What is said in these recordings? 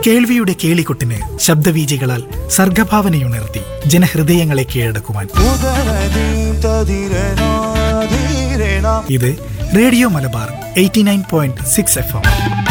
കേൾവിയുടെ കേളികൊട്ടിന് ശബ്ദവീചികളാൽ സർഗഭാവനയുണർത്തി ജനഹൃദയങ്ങളെ കീഴടക്കുവാൻ ഇത് radio Malabar 89.6 FM.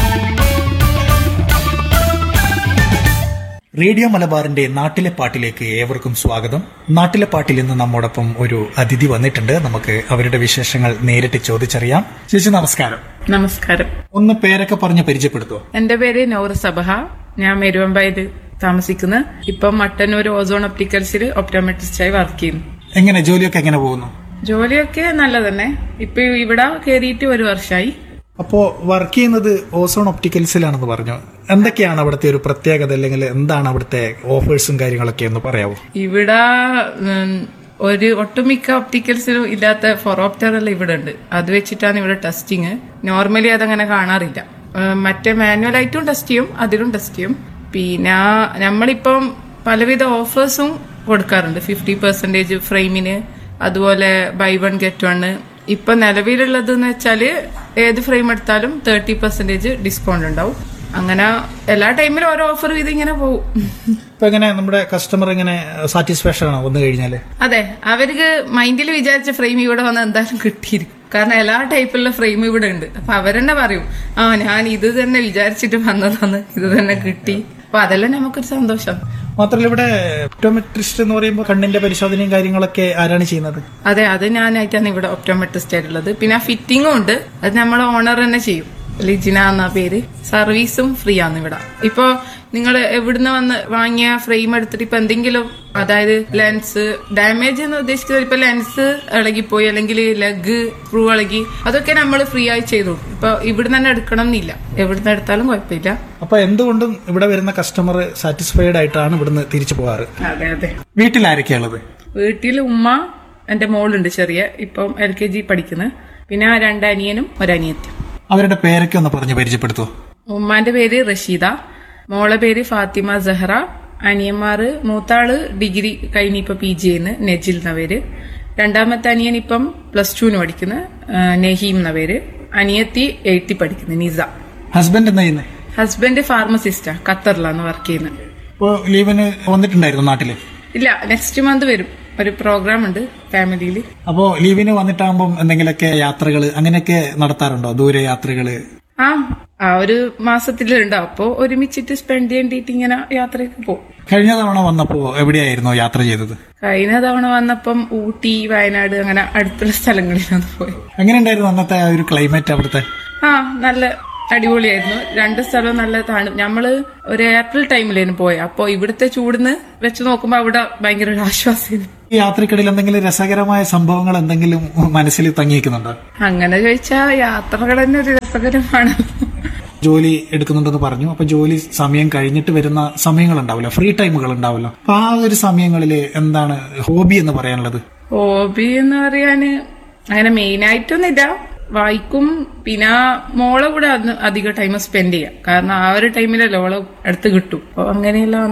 Radio മലബാറിന്റെ നാട്ടിലെ പാട്ടിലേക്ക് ഏവർക്കും സ്വാഗതം. നാട്ടിലെ പാട്ടിൽ ഇന്ന് നമ്മോടൊപ്പം ഒരു അതിഥി വന്നിട്ടുണ്ട്. നമുക്ക് അവരുടെ വിശേഷങ്ങൾ നേരിട്ട് ചോദിച്ചറിയാം. ചേച്ചി നമസ്കാരം. നമസ്കാരം. ഒന്ന് പേരൊക്കെ പറഞ്ഞ് പരിചയപ്പെടുത്തുമോ? എന്റെ പേര് നൂർ സബഹ. ഞാൻ മെരുവമ്പായത് താമസിക്കുന്നു. ഇപ്പം മട്ടന്നൂർ ഓസോൺ ഒപ്റ്റിക്കൽസിൽ ഒപ്റ്റോമെട്രിസ്റ്റായി വർക്ക് ചെയ്യുന്നു. എങ്ങനെ ജോലിയൊക്കെ എങ്ങനെ പോകുന്നു? ജോലിയൊക്കെ നല്ല തന്നെ. ഇപ്പൊ ഇവിടെ കയറിയിട്ട് 1 വർഷമായി. അപ്പോ വർക്ക് ചെയ്യുന്നത് ഓസോൺ ഒപ്റ്റിക്കൽസിലാണെന്ന് പറഞ്ഞു. എന്തൊക്കെയാണ് അവിടുത്തെ ഒരു പ്രത്യേകത, അല്ലെങ്കിൽ എന്താണ് അവിടുത്തെ ഓഫേഴ്സും കാര്യങ്ങളൊക്കെ എന്ന് പറയാവോ? ഇവിടെ ഒരു ഒട്ടുമിക്ക ഒപ്റ്റിക്കൽസിലും ഇല്ലാത്ത ഫോറോപ്റ്റർ എല്ലാം ഇവിടെ ഉണ്ട്. അത് വെച്ചിട്ടാണ് ഇവിടെ ടെസ്റ്റിങ്. നോർമലി അതങ്ങനെ കാണാറില്ല. മറ്റേ മാനുവൽ ആയിട്ടും ടെസ്റ്റ് ചെയ്യും, അതിലും ടെസ്റ്റ് ചെയ്യും. പിന്നെ നമ്മളിപ്പം പലവിധ ഓഫേഴ്സും കൊടുക്കാറുണ്ട്. 50% ഫ്രെയിമിന്, അതുപോലെ ബൈ 1 ഗെറ്റ് 1. ഇപ്പൊ നിലവിലുള്ളത് എന്ന് വെച്ചാല് ഏത് ഫ്രെയിം എടുത്താലും 30% ഡിസ്കൗണ്ട് ഉണ്ടാവും. അങ്ങനെ എല്ലാ ടൈമിലും ഓരോ ഓഫർ ഇത് ഇങ്ങനെ പോകും. ഇപ്പൊ എങ്ങനെ നമ്മുടെ കസ്റ്റമർ എങ്ങനെ സാറ്റിസ്ഫാക്ഷൻ ആണോ വന്നു കഴിഞ്ഞാല്? അതെ, അവർക്ക് മൈൻഡിൽ വിചാരിച്ച ഫ്രെയിം ഇവിടെ വന്ന് എന്തായാലും കിട്ടിയിരിക്കും. കാരണം എല്ലാ ടൈപ്പിലുള്ള ഫ്രെയിം ഇവിടെ ഉണ്ട്. അപ്പൊ അവരെന്നെ പറയും, ഞാൻ ഇത് തന്നെ വിചാരിച്ചിട്ട് വന്നതാണ്, ഇത് തന്നെ കിട്ടി. അപ്പൊ അതെല്ലാം നമുക്കൊരു സന്തോഷം. മാത്രമല്ല ഇവിടെ ഒപ്റ്റോമെട്രിസ്റ്റ് എന്ന് പറയുമ്പോൾ കണ്ണിന്റെ പരിശോധനയും കാര്യങ്ങളൊക്കെ ആരാണ് ചെയ്യുന്നത്? അതെ, അത് ഞാനായിട്ടാണ് ഇവിടെ ഒപ്റ്റോമെട്രിസ്റ്റ് ആയിട്ടുള്ളത്. പിന്നെ ഫിറ്റിംഗും ഉണ്ട്, അത് നമ്മളെ ഓണർ തന്നെ ചെയ്യും. ലിജിന എന്ന പേര്. സർവീസും ഫ്രീ ആണ് ഇവിടെ. ഇപ്പൊ നിങ്ങൾ എവിടുന്ന് വന്ന് വാങ്ങിയ ഫ്രെയിം എടുത്തിട്ട് ഇപ്പൊ എന്തെങ്കിലും, അതായത് ലെൻസ് ഡാമേജ് എന്ന് ഉദ്ദേശിക്കുന്നത്, ഇപ്പൊ ലെൻസ് ഇളകിപ്പോയി അല്ലെങ്കിൽ ലെഗ് സ്ക്രൂ ഇളകി, അതൊക്കെ നമ്മൾ ഫ്രീ ആയി ചെയ്തു. ഇപ്പൊ ഇവിടുന്ന് തന്നെ എടുക്കണം എന്നില്ല, എവിടുന്ന് എടുത്താലും കുഴപ്പമില്ല. അപ്പൊ എന്തുകൊണ്ടും ഇവിടെ വരുന്ന കസ്റ്റമർ സാറ്റിസ്ഫൈഡ് ആയിട്ടാണ് ഇവിടുന്ന് തിരിച്ചു പോകാറ്. അതെ അതെ. വീട്ടിൽ ആരൊക്കെയുള്ളത്? വീട്ടിൽ ഉമ്മ, എന്റെ മോളുണ്ട് ചെറിയ, ഇപ്പം LKG പഠിക്കുന്നത്. പിന്നെ 2 അനിയനും 1 അനിയത്തിയും. അവരുടെ പേരൊക്കെ ഒന്ന് പറഞ്ഞ് പരിചയപ്പെടുത്തോ? ഉമ്മാന്റെ പേര് റഷീദ, മോളെ പേര് ഫാത്തിമ സഹറ. അനിയന്മാര്, മൂത്താള് ഡിഗ്രി കഴിഞ്ഞ് ഇപ്പൊ PG ചെയ്യുന്നു, നെജിൽ എന്ന പേര്. രണ്ടാമത്തെ അനിയൻ ഇപ്പം +2 പഠിക്കുന്നു, നഹീം എന്ന പേര്. അനിയത്തി 8th പഠിക്കുന്നു, നിസ. ഹസ്ബൻഡ് എന്താ ചെയ്യുന്നത്? ഹസ്ബൻഡ് ഫാർമസിസ്റ്റാ, ഖത്തറിലാണ് വർക്ക് ചെയ്യുന്നത്. ഇപ്പൊ ലീവിന് വന്നിട്ടുണ്ടായിരുന്നു നാട്ടില്? ഇല്ല, നെക്സ്റ്റ് മന്ത് വരും. ഒരു പ്രോഗ്രാം ഉണ്ട് ഫാമിലിയിൽ. അപ്പോ ലീവിന് വന്നിട്ടാകുമ്പോൾ എന്തെങ്കിലുമൊക്കെ യാത്രകള് അങ്ങനെയൊക്കെ നടത്താറുണ്ടോ? ദൂരെ യാത്രകള്? ആ ഒരു മാസത്തിലുണ്ടാവും. അപ്പോ ഒരുമിച്ചിട്ട് സ്പെൻഡ് ചെയ്യേണ്ടിട്ട് ഇങ്ങനെ യാത്രയൊക്കെ പോകും. കഴിഞ്ഞ തവണ വന്നപ്പോ എവിടെയായിരുന്നു യാത്ര ചെയ്തത്? കഴിഞ്ഞ തവണ വന്നപ്പം ഊട്ടി, വയനാട്, അങ്ങനെ അടുത്തുള്ള സ്ഥലങ്ങളിലാണ് പോയി. എങ്ങനെയുണ്ടായിരുന്നു അന്നത്തെ ആ ഒരു ക്ലൈമറ്റ് അവിടുത്തെ? നല്ല അടിപൊളിയായിരുന്നു. 2 സ്ഥലവും നല്ല നമ്മള് ഒരു ഏപ്രിൽ ടൈമിലായിരുന്നു പോയത്. അപ്പൊ ഇവിടുത്തെ ചൂടിന് വെച്ച് നോക്കുമ്പോ അവിടെ ഭയങ്കര ഒരു ആശ്വാസം. ഈ യാത്രക്കിടയിൽ എന്തെങ്കിലും രസകരമായ സംഭവങ്ങൾ എന്തെങ്കിലും മനസ്സിൽ തങ്ങിയിരിക്കുന്നുണ്ടോ? അങ്ങനെ ചോദിച്ചാൽ യാത്രകൾ തന്നെ ഒരു രസകരമാണ്. ജോലി എടുക്കുന്നുണ്ടെന്ന് പറഞ്ഞു. അപ്പൊ ജോലി സമയം കഴിഞ്ഞിട്ട് വരുന്ന സമയങ്ങളുണ്ടാവല്ലോ, ഫ്രീ ടൈമുകൾ ഉണ്ടാവല്ലോ. അപ്പൊ ആ ഒരു സമയങ്ങളിൽ എന്താണ് ഹോബി എന്ന് പറയാനുള്ളത്? ഹോബി എന്ന് പറയാന് അങ്ങനെ മെയിൻ ആയിട്ടൊന്നുമില്ല. വായിക്കും. പിന്നെ മോളെ കൂടെ അധികം ടൈം സ്പെൻഡ് ചെയ്യാം. കാരണം ആ ഒരു ടൈമിലല്ലേ ഓളെ അടുത്ത് കിട്ടും. അപ്പൊ അങ്ങനെയെല്ലാം.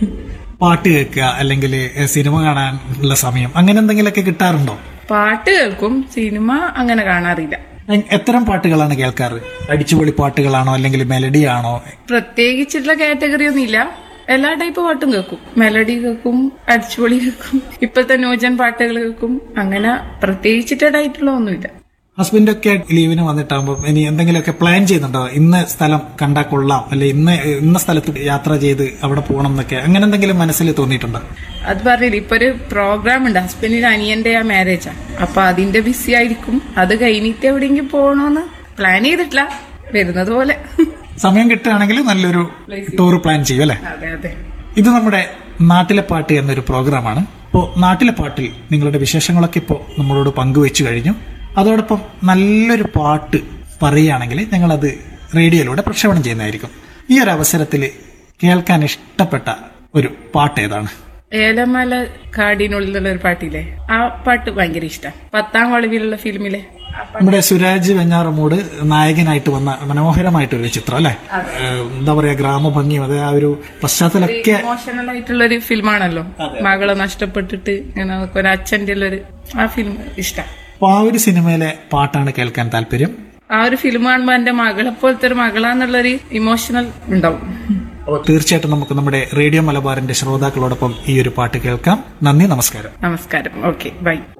പാട്ട് കേൾക്കുക അല്ലെങ്കിൽ സിനിമ കാണാനുള്ള സമയം അങ്ങനെ എന്തെങ്കിലുമൊക്കെ കിട്ടാറുണ്ടോ? പാട്ട് കേൾക്കും, സിനിമ അങ്ങനെ കാണാറില്ല. എത്തരം പാട്ടുകളാണ് കേൾക്കാറ്? അടിച്ചുപൊളി പാട്ടുകളാണോ അല്ലെങ്കിൽ മെലഡി ആണോ? പ്രത്യേകിച്ചിട്ടുള്ള കാറ്റഗറി ഒന്നും ഇല്ല. എല്ലാ ടൈപ്പ് പാട്ടും കേൾക്കും. മെലഡി കേൾക്കും, അടിച്ചുപൊളി കേൾക്കും, ഇപ്പോഴത്തെ ന്യൂജൻ പാട്ടുകൾ കേൾക്കും. അങ്ങനെ പ്രത്യേകിച്ചിട്ടായിട്ടുള്ള ഒന്നുമില്ല. ഹസ്ബൻഡൊക്കെ ലീവിന് വന്നിട്ടാകുമ്പോൾ ഇനി എന്തെങ്കിലുമൊക്കെ പ്ലാൻ ചെയ്യുന്നുണ്ടോ? ഇന്ന സ്ഥലം കണ്ടാൽ കൊള്ളാം, അല്ലെ ഇന്ന സ്ഥലത്ത് യാത്ര ചെയ്ത് അവിടെ പോകണം എന്നൊക്കെ അങ്ങനെ എന്തെങ്കിലും മനസ്സിൽ തോന്നിയിട്ടുണ്ടോ? അത് പറഞ്ഞില്ല, ഇപ്പൊ ഒരു പ്രോഗ്രാം ഉണ്ട്. ഹസ്ബൻഡിന്റെ അനിയന്റെ മാരേജാ. അപ്പൊ അതിന്റെ ബിസി ആയിരിക്കും. അത് കഴിഞ്ഞിട്ട് എവിടെയെങ്കിലും പോകണോന്ന് പ്ലാൻ ചെയ്തിട്ടില്ല, വരുന്നത് പോലെ. സമയം കിട്ടുകയാണെങ്കിൽ നല്ലൊരു ടൂർ പ്ലാൻ ചെയ്യും അല്ലെ? അതെ അതെ. ഇത് നമ്മുടെ നാട്ടിലെ പാട്ട് എന്നൊരു പ്രോഗ്രാമാണ്. ഇപ്പോ നാട്ടിലെ പാട്ടിൽ നിങ്ങളുടെ വിശേഷങ്ങളൊക്കെ ഇപ്പോൾ നമ്മളോട് പങ്കുവെച്ചു കഴിഞ്ഞു. അതോടൊപ്പം നല്ലൊരു പാട്ട് പറയുകയാണെങ്കിൽ ഞങ്ങളത് റേഡിയോയിലൂടെ പ്രക്ഷേപണം ചെയ്യുന്നതായിരിക്കും. ഈ ഒരു അവസരത്തിൽ കേൾക്കാൻ ഇഷ്ടപ്പെട്ട ഒരു പാട്ട് ഏതാണ്? ഏലമല കാടിനുള്ളിലുള്ള ഒരു പാട്ടില്ലേ, ആ പാട്ട് ഭയങ്കര ഇഷ്ടം. 10ാം വളവിലുള്ള ഫിലിമിലെ നമ്മുടെ സുരാജ് വെഞ്ഞാറമൂട് നായകനായിട്ട് വന്ന മനോഹരമായിട്ടൊരു ചിത്രം അല്ലെ? എന്താ പറയാ, ഗ്രാമഭംഗിയും അതെ ആ ഒരു പശ്ചാത്തലമൊക്കെ ഇമോഷണൽ ആയിട്ടുള്ള ഒരു ഫിലിമാണല്ലോ. മകളെ നഷ്ടപ്പെട്ടിട്ട് ഇങ്ങനെ ഒരു അച്ഛന്റെ ഉള്ളൊരു ആ ഫിലിം ഇഷ്ടം. അപ്പൊ ആ ഒരു സിനിമയിലെ പാട്ടാണ് കേൾക്കാൻ താല്പര്യം. ആ ഒരു ഫിലിം കാണുമ്പോ എന്റെ മകളെ പോലത്തെ ഒരു മകളാന്നുള്ളൊരു ഇമോഷണൽ ഉണ്ടാവും. തീർച്ചയായിട്ടും നമുക്ക് നമ്മുടെ റേഡിയോ മലബാറിന്റെ ശ്രോതാക്കളോടൊപ്പം ഈ ഒരു പാട്ട് കേൾക്കാം. നന്ദി, നമസ്കാരം. നമസ്കാരം. Okay, by.